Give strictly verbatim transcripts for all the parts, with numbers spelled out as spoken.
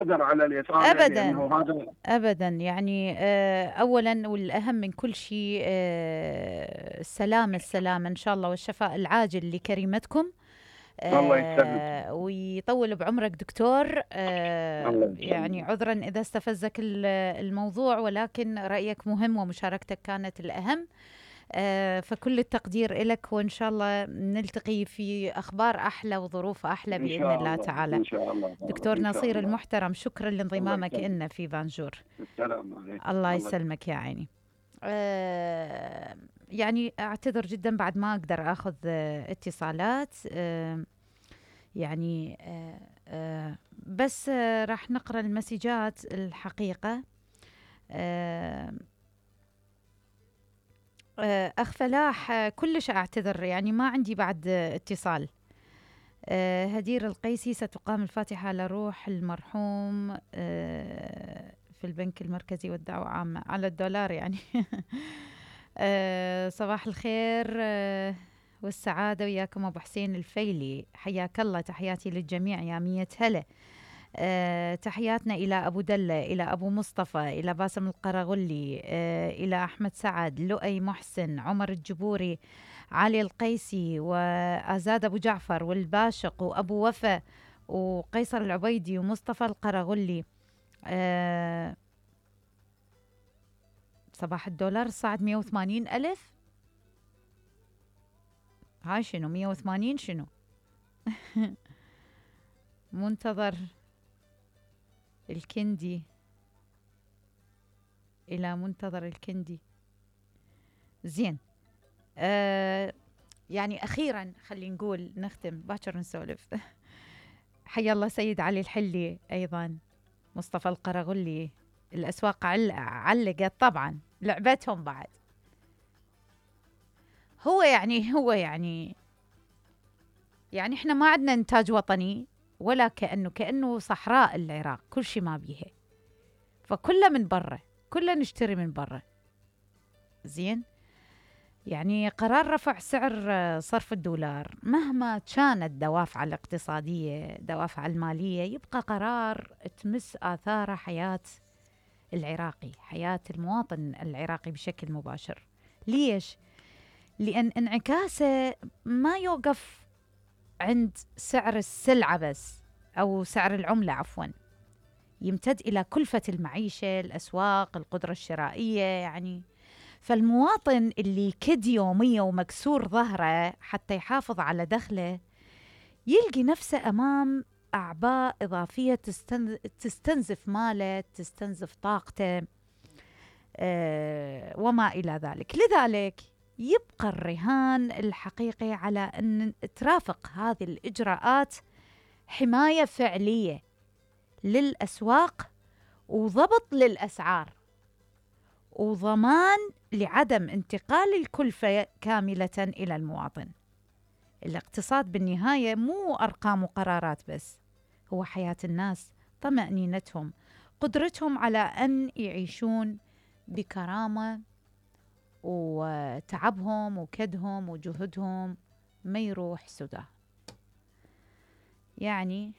قدر على الإطالة أبدا لأنه هذا. أبدا يعني آه، أولا والأهم من كل شيء آه، السلامة السلامة إن شاء الله والشفاء العاجل لكريمتكم. الله يسلمك. آه، ويطول بعمرك دكتور. آه، الله يعني يسلمك. عذرا إذا استفزك ال- الموضوع، ولكن رأيك مهم ومشاركتك كانت الأهم. آه، فكل التقدير لك، وإن شاء الله نلتقي في أخبار أحلى وظروف أحلى إن بإذن شاء الله الله، تعالى. إن شاء الله، دكتور إن شاء نصير الله. المحترم، شكرا الله لانضمامك يسلمك. إلنا في بانجور. السلام عليكم. الله الله يسلمك. يسلمك يا عيني. آه يعني أعتذر جدا بعد ما أقدر أخذ آه اتصالات. آه يعني آه آه بس آه راح نقرأ المسجات الحقيقة. آه آه أخ فلاح، آه كلش أعتذر، يعني ما عندي بعد آه اتصال. آه هدير القيسي، ستقام الفاتحة على روح المرحوم آه في البنك المركزي والدعوة عامة على الدولار يعني. آه صباح الخير آه والسعادة وياكم أبو حسين الفيلي، حياك الله، تحياتي للجميع يا مية هلا. آه تحياتنا إلى أبو دلة، إلى أبو مصطفى، إلى باسم القرغلي، آه إلى أحمد سعد، لؤي محسن، عمر الجبوري، علي القيسي، وآزاد أبو جعفر، والباشق، وأبو وفا، وقيصر العبيدي، ومصطفى القرغلي. آه صباح الدولار صعد مية وثمانين ألف. هاي شنو مية وثمانين شنو؟ منتظر الكندي، إلى منتظر الكندي. زين. آه يعني أخيرا خلينا نقول نختم باكر نسولف. حيا الله سيد علي الحلي أيضا، مصطفى القرغلي. الأسواق عل... علقت طبعا، لعبتهم بعد. هو يعني هو يعني يعني احنا ما عندنا إنتاج وطني، ولا كأنه كأنه صحراء العراق، كل شيء ما بيها، فكله من برا، كله نشتري من برا. زين. يعني قرار رفع سعر آه، صرف الدولار مهما كانت دوافعه الاقتصادية، دوافعه المالية، يبقى قرار تمس آثار حياة العراقي، حياة المواطن العراقي بشكل مباشر. ليش؟ لأن انعكاسه ما يوقف عند سعر السلعة بس، أو سعر العملة عفواً، يمتد إلى كلفة المعيشة، الأسواق، القدرة الشرائية يعني. فالمواطن اللي كد يومية ومكسور ظهره حتى يحافظ على دخله، يلقي نفسه أمام أعباء إضافية تستنزف ماله، تستنزف طاقته، آه وما إلى ذلك. لذلك يبقى الرهان الحقيقي على أن ترافق هذه الإجراءات حماية فعلية للأسواق، وضبط للأسعار، وضمان لعدم انتقال الكلفة كاملة إلى المواطن. الاقتصاد بالنهاية مو أرقام وقرارات بس، هو حياة الناس، طمأنينتهم، قدرتهم على أن يعيشون بكرامة، وتعبهم وكدهم وجهدهم ما يروح سدى. يعني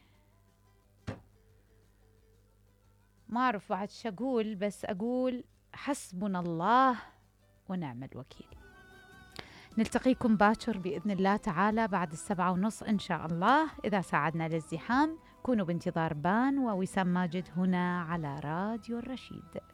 ما أعرف بعد شو أقول، بس أقول حسبنا الله ونعم الوكيل. نلتقيكم باكر بإذن الله تعالى بعد السبعة ونص إن شاء الله، إذا ساعدنا للزحام. كونوا بانتظار بان ووسام ماجد هنا على راديو الرشيد.